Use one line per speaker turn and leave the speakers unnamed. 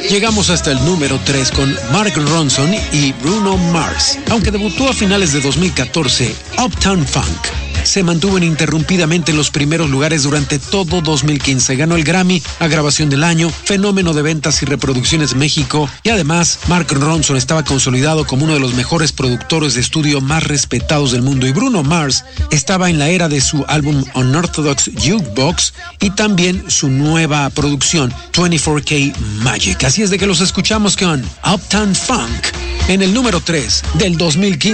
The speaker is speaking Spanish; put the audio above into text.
Llegamos hasta el número 3 con Mark Ronson y Bruno Mars. Aunque debutó a finales de 2014, Uptown Funk se mantuvo ininterrumpidamente en los primeros lugares durante todo 2015. Ganó el Grammy a Grabación del Año, Fenómeno de Ventas y Reproducciones México, y además Mark Ronson estaba consolidado como uno de los mejores productores de estudio más respetados del mundo, y Bruno Mars estaba en la era de su álbum Unorthodox Jukebox y también su nueva producción 24K Magic. Así es de que los escuchamos con Uptown Funk en el número 3 del 2015.